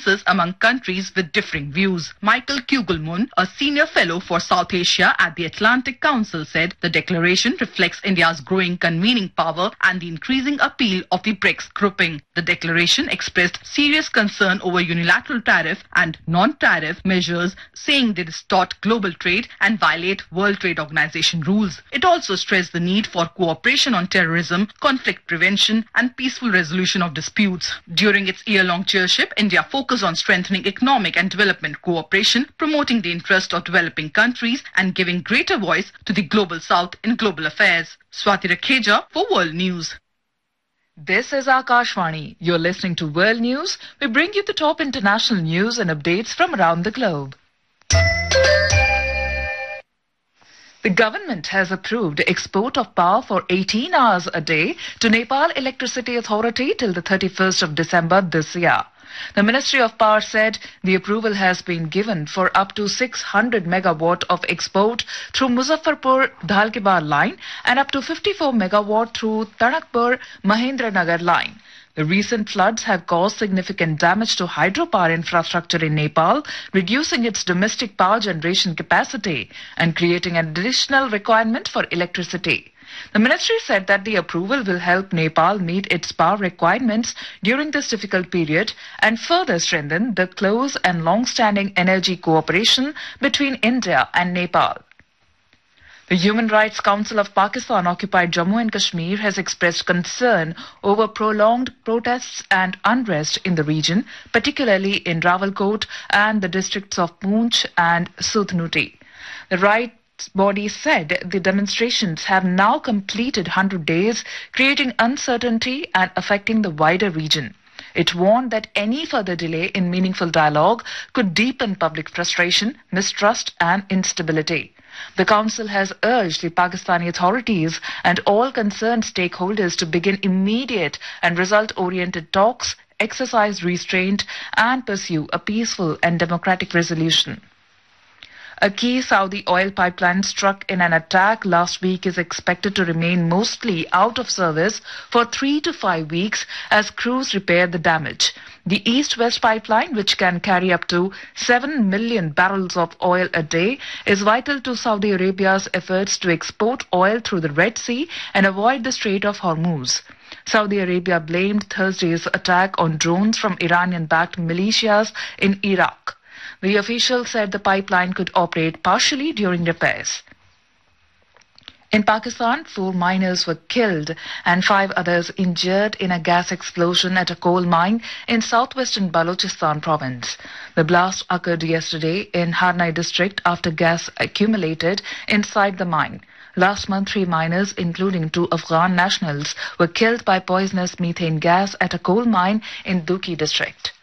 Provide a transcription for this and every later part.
consensus among countries with differing views. Michael Kugelmun, a senior fellow for South Asia at the Atlantic Council, said the declaration reflects India's growing convening power and the increasing appeal of the BRICS grouping. The declaration expressed serious concern over unilateral tariff and non-tariff measures, saying they distort global trade and violate World Trade Organization rules. It also stressed the need for cooperation on terrorism, conflict prevention and peaceful resolution of disputes. During its year-long chairship, India focused on strengthening economic and development cooperation, promoting the interest of developing countries and giving greater voice to the Global South in global affairs. Swati Rakheja for World News. This is Akashvani. You're listening to World News. We bring you the top international news and updates from around the globe. The government has approved export of power for 18 hours a day to Nepal Electricity Authority till the 31st of December this year. The Ministry of Power said the approval has been given for up to 600 megawatt of export through Muzaffarpur-Dhalkebar line and up to 54 megawatt through Tanakpur-Mahendranagar line. The recent floods have caused significant damage to hydropower infrastructure in Nepal, reducing its domestic power generation capacity and creating an additional requirement for electricity. The ministry said that the approval will help Nepal meet its power requirements during this difficult period and further strengthen the close and long-standing energy cooperation between India and Nepal. The Human Rights Council of Pakistan-occupied Jammu and Kashmir has expressed concern over prolonged protests and unrest in the region, particularly in Rawalkot and the districts of Poonch and Sudnuti. The rights body said the demonstrations have now completed 100 days, creating uncertainty and affecting the wider region. It warned that any further delay in meaningful dialogue could deepen public frustration, mistrust and instability. The Council has urged the Pakistani authorities and all concerned stakeholders to begin immediate and result-oriented talks, exercise restraint and pursue a peaceful and democratic resolution. A key Saudi oil pipeline struck in an attack last week is expected to remain mostly out of service for 3 to 5 weeks as crews repair the damage. The East-West pipeline, which can carry up to 7 million barrels of oil a day, is vital to Saudi Arabia's efforts to export oil through the Red Sea and avoid the Strait of Hormuz. Saudi Arabia blamed Thursday's attack on drones from Iranian-backed militias in Iraq. The official said the pipeline could operate partially during repairs. In Pakistan, 4 miners were killed and 5 others injured in a gas explosion at a coal mine in southwestern Balochistan province. The blast occurred yesterday in Harnai district after gas accumulated inside the mine. Last month, 3 miners, including 2 Afghan nationals, were killed by poisonous methane gas at a coal mine in Duki district.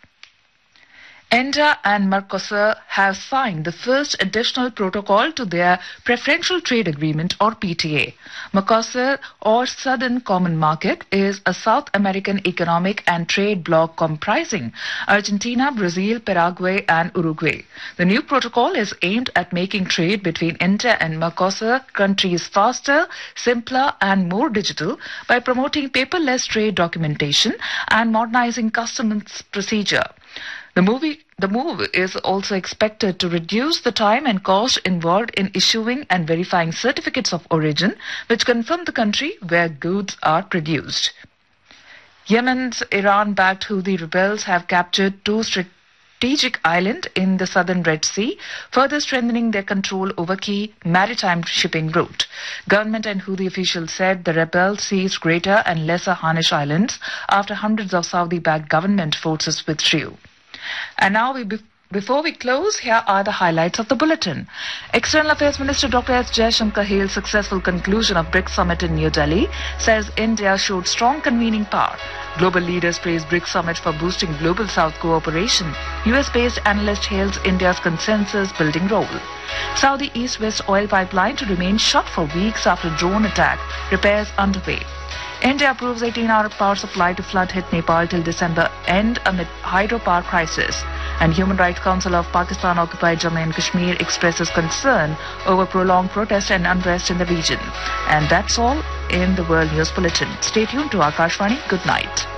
India and Mercosur have signed the first additional protocol to their Preferential Trade Agreement or PTA. Mercosur or Southern Common Market is a South American economic and trade bloc comprising Argentina, Brazil, Paraguay and Uruguay. The new protocol is aimed at making trade between India and Mercosur countries faster, simpler and more digital by promoting paperless trade documentation and modernizing customs procedure. The move is also expected to reduce the time and cost involved in issuing and verifying certificates of origin, which confirm the country where goods are produced. Yemen's Iran-backed Houthi rebels have captured 2 strategic islands in the southern Red Sea, further strengthening their control over key maritime shipping route. Government and Houthi officials said the rebels seized Greater and Lesser Hanish Islands after hundreds of Saudi-backed government forces withdrew. And now, before we close, here are the highlights of the bulletin. External Affairs Minister Dr. S. Jaishankar hailed successful conclusion of BRICS summit in New Delhi, says India showed strong convening power. Global leaders praised BRICS summit for boosting Global South cooperation. US-based analyst hails India's consensus-building role. Saudi East-West oil pipeline to remain shut for weeks after drone attack. Repairs underway. India approves 18-hour power supply to flood-hit Nepal till December end amid hydropower crisis. And Human Rights Council of Pakistan-occupied Jammu and Kashmir expresses concern over prolonged protest and unrest in the region. And that's all in the World News Bulletin. Stay tuned to Akashvani. Good night.